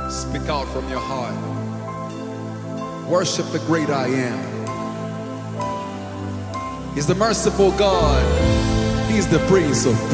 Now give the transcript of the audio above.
Speak out from your heart. Worship the great I am. He's the merciful God. He's the Prince of Peace.